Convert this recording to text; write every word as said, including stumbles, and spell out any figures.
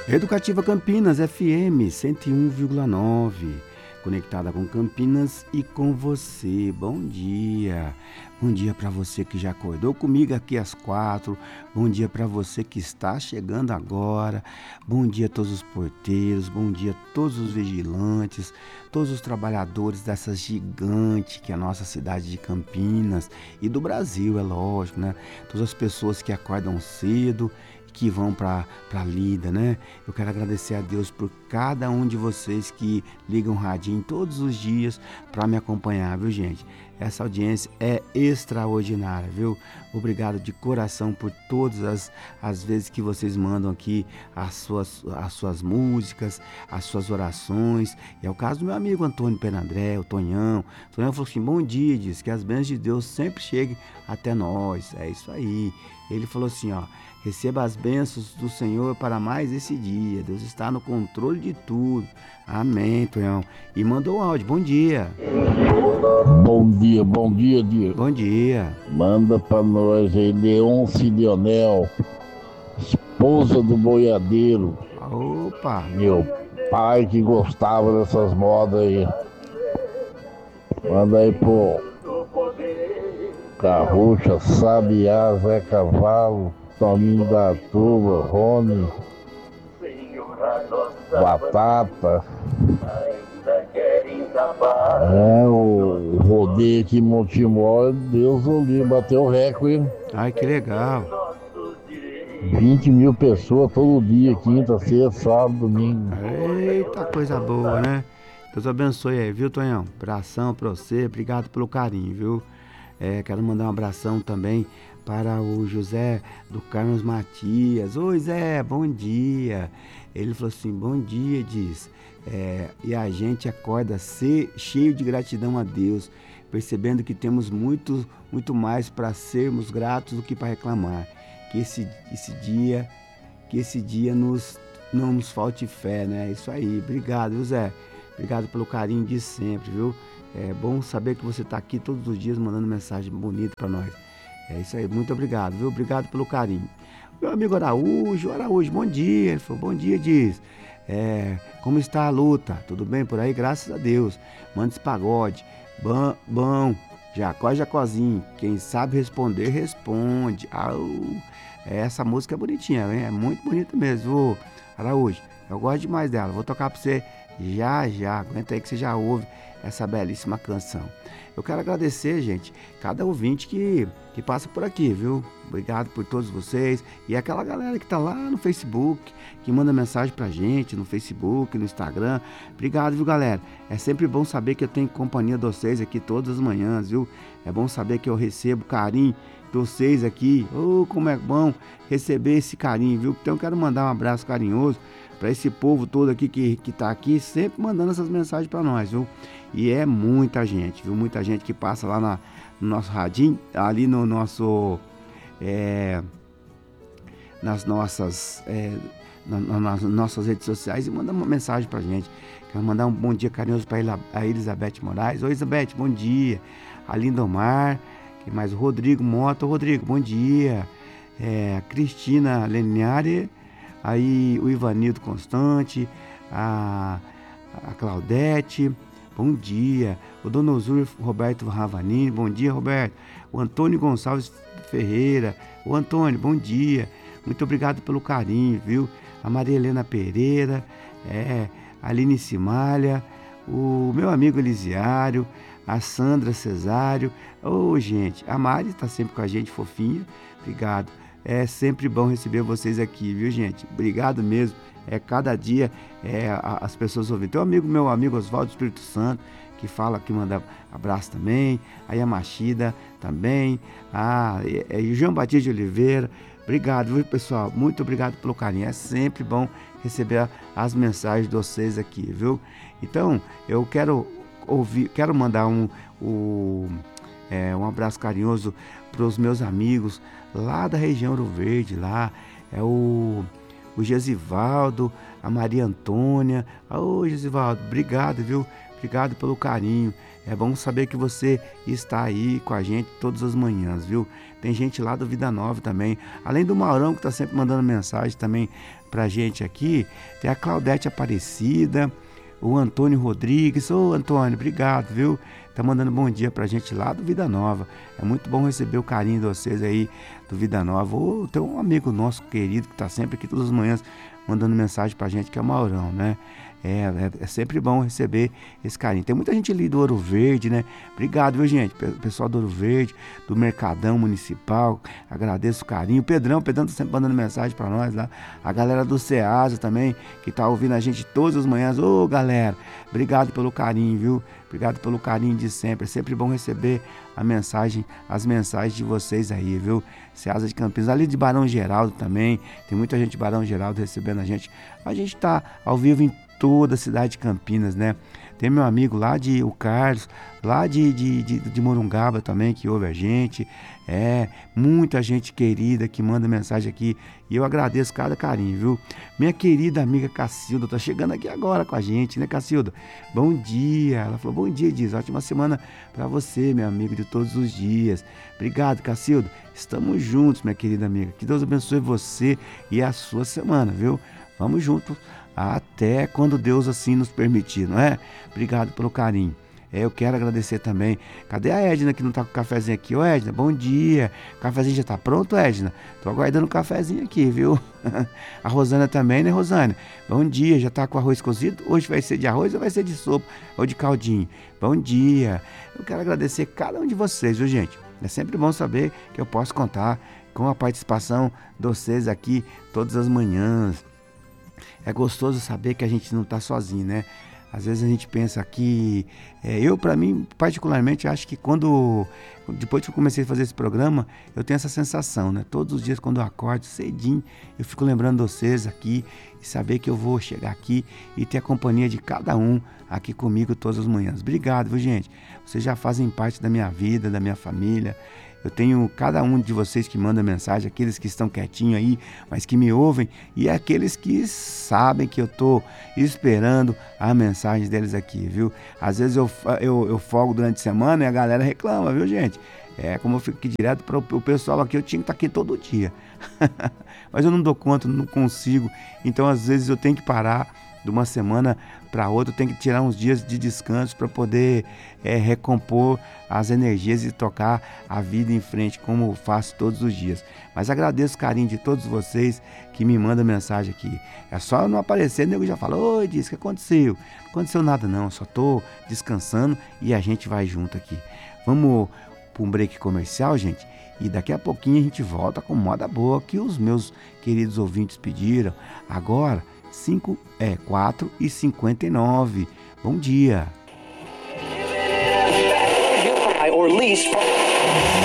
Educativa Campinas, F M cento e um vírgula nove, conectada com Campinas e com você. Bom dia, bom dia para você que já acordou comigo aqui às quatro, bom dia para você que está chegando agora, bom dia a todos os porteiros, bom dia a todos os vigilantes, todos os trabalhadores dessa gigante que é a nossa cidade de Campinas e do Brasil, é lógico, né? Todas as pessoas que acordam cedo, que vão para a lida, né? Eu quero agradecer a Deus por cada um de vocês que ligam o radinho todos os dias para me acompanhar, viu, gente? Essa audiência é extraordinária, viu? Obrigado de coração por todas as, as vezes que vocês mandam aqui as suas, as suas músicas, as suas orações. E é o caso do meu amigo Antônio Penandré, o Tonhão. O Tonhão falou assim, bom dia, diz que as bênçãos de Deus sempre cheguem até nós. É isso aí. Ele falou assim, ó, receba as bênçãos do Senhor para mais esse dia. Deus está no controle de tudo. Amém, Tonhão. E mandou um áudio, bom dia. Bom dia, bom dia, dia. Bom dia. Manda pra nós aí, Leonce Leonel, esposa do boiadeiro. Opa. Meu pai que gostava dessas modas aí. Manda aí pro Carrucha, Sabiá, Zé Cavalo, Toninho da Tuba, Rony, Batata. É, o rodeio aqui em Montemor, Deus o livre, bateu o recorde. Ai, que legal. vinte mil pessoas todo dia, quinta, sexta, sábado, domingo. Eita, coisa boa, né? Deus abençoe aí, viu, Tonhão? Abração pra você, obrigado pelo carinho, viu? É, quero mandar um abração também para o José do Carlos Matias. Oi, Zé, bom dia. Ele falou assim, bom dia, diz. É, e a gente acorda ser, cheio de gratidão a Deus, percebendo que temos muito, muito mais para sermos gratos do que para reclamar. Que esse, esse dia, que esse dia nos, não nos falte fé, né? Isso aí. Obrigado, viu, Zé? Obrigado pelo carinho de sempre, viu? É bom saber que você está aqui todos os dias mandando mensagem bonita para nós. É isso aí, muito obrigado, viu? Obrigado pelo carinho. Meu amigo Araújo, Araújo, bom dia. Ele falou, bom dia, diz. É, como está a luta? Tudo bem por aí? Graças a Deus. Manda esse pagode. Bom, bom. Jacó e Jacozinho. Quem sabe responder, responde. Au. Essa música é bonitinha, hein? É muito bonita mesmo, viu, Araújo? Eu gosto demais dela. Vou tocar para você já, já. Aguenta aí que você já ouve essa belíssima canção. Eu quero agradecer, gente, cada ouvinte que, que passa por aqui, viu? Obrigado por todos vocês. E aquela galera que tá lá no Facebook, que manda mensagem pra gente no Facebook, no Instagram. Obrigado, viu, galera? É sempre bom saber que eu tenho companhia de vocês aqui todas as manhãs, viu? É bom saber que eu recebo carinho de vocês aqui. Oh, como é bom receber esse carinho, viu? Então eu quero mandar um abraço carinhoso para esse povo todo aqui que, que tá aqui, sempre mandando essas mensagens para nós, viu? E é muita gente, viu? Muita gente que passa lá na, no nosso radinho, ali no nosso, é, nas nossas, é, na, na, nas nossas redes sociais e manda uma mensagem pra gente. Quero mandar um bom dia carinhoso para a Elizabeth Moraes. Oi, Elizabeth, bom dia. A Lindomar, que mais? O Rodrigo Mota. Rodrigo, bom dia. É, a Cristina Leniari, aí o Ivanildo Constante, a, a Claudete, bom dia. O Donosur Roberto Ravanini, bom dia, Roberto. O Antônio Gonçalves Ferreira, o Antônio, bom dia. Muito obrigado pelo carinho, viu? A Maria Helena Pereira, é, a Aline Simalha, o meu amigo Elisiário, a Sandra Cesário. Ô, oh, gente, a Mari está sempre com a gente, fofinha. Obrigado. É sempre bom receber vocês aqui, viu, gente? Obrigado mesmo. É cada dia é, as pessoas ouvem. Tem um amigo, meu amigo Oswaldo Espírito Santo, que fala, que manda abraço também. Aí a Machida também. Ah, é, é, e o João Batista de Oliveira. Obrigado, viu, pessoal? Muito obrigado pelo carinho. É sempre bom receber as mensagens de vocês aqui, viu? Então, eu quero ouvir, quero mandar um, um, é, um abraço carinhoso para os meus amigos lá da região Ouro Verde, lá é o, o Gesivaldo, a Maria Antônia. Ô, Gesivaldo, obrigado, viu, Obrigado pelo carinho. É bom saber que você está aí com a gente todas as manhãs, viu? Tem gente lá do Vida Nova também. Além do Maurão, que está sempre mandando mensagem também pra gente aqui, tem a Claudete Aparecida, o Antônio Rodrigues. Ô, Antônio, obrigado, viu? Tá mandando bom dia pra gente lá do Vida Nova. É muito bom receber o carinho de vocês aí do Vida Nova. Ô, tem um amigo nosso querido que tá sempre aqui todas as manhãs mandando mensagem pra gente, que é o Maurão, né? É, é, é sempre bom receber esse carinho. Tem muita gente ali do Ouro Verde, né? Obrigado, viu, gente? Pessoal do Ouro Verde, do Mercadão Municipal, agradeço o carinho. O Pedrão, o Pedrão tá sempre mandando mensagem pra nós lá. A galera do Ceasa também, que tá ouvindo a gente todas as manhãs. Ô, galera, obrigado pelo carinho, viu? Obrigado pelo carinho de sempre. É sempre bom receber a mensagem, as mensagens de vocês aí, viu? Ceasa de Campinas, ali de Barão Geraldo também. Tem muita gente de Barão Geraldo recebendo a gente. A gente tá ao vivo em toda a cidade de Campinas, né? Tem meu amigo lá de o Carlos, lá de, de, de, de Morungaba também, que ouve a gente. É, muita gente querida que manda mensagem aqui. E eu agradeço cada carinho, viu? Minha querida amiga Cacilda tá chegando aqui agora com a gente, né, Cacilda? Bom dia. Ela falou, bom dia, diz. Ótima semana pra você, meu amigo de todos os dias. Obrigado, Cacilda. Estamos juntos, minha querida amiga. Que Deus abençoe você e a sua semana, viu? Vamos juntos até quando Deus assim nos permitir, não é? Obrigado pelo carinho. É, eu quero agradecer também. Cadê a Edna que não tá com o cafezinho aqui? Ô, Edna, bom dia. O cafezinho já tá pronto, Edna? Tô aguardando o cafezinho aqui, viu? A Rosana também, né, Rosana? Bom dia, já tá com arroz cozido? Hoje vai ser de arroz ou vai ser de sopa ou de caldinho? Bom dia. Eu quero agradecer cada um de vocês, viu, gente? É sempre bom saber que eu posso contar com a participação de vocês aqui todas as manhãs. É gostoso saber que a gente não está sozinho, né? Às vezes a gente pensa que... É, eu, para mim, particularmente, acho que quando... Depois que eu comecei a fazer esse programa, eu tenho essa sensação, né? Todos os dias, quando eu acordo cedinho, eu fico lembrando de vocês aqui e saber que eu vou chegar aqui e ter a companhia de cada um aqui comigo todas as manhãs. Obrigado, viu, gente? Vocês já fazem parte da minha vida, da minha família. Eu tenho cada um de vocês que manda mensagem, aqueles que estão quietinhos aí, mas que me ouvem, e aqueles que sabem que eu estou esperando a mensagem deles aqui, viu? Às vezes eu, eu, eu folgo durante a semana e a galera reclama, viu, gente? É, como eu fico aqui direto para o pessoal aqui, eu tinha que estar aqui todo dia. Mas eu não dou conta, não consigo. Então, às vezes, eu tenho que parar de uma semana para outra, eu tenho que tirar uns dias de descanso para poder é, recompor as energias e tocar a vida em frente, como faço todos os dias. Mas agradeço o carinho de todos vocês que me mandam mensagem aqui. É só eu não aparecer, o nego já fala, oi, diz, o que aconteceu? Não aconteceu nada não, eu só tô descansando e a gente vai junto aqui. Vamos para um break comercial, gente? E daqui a pouquinho a gente volta com moda boa que os meus queridos ouvintes pediram. Agora, cinco, é, quatro e cinquenta e nove. Bom dia.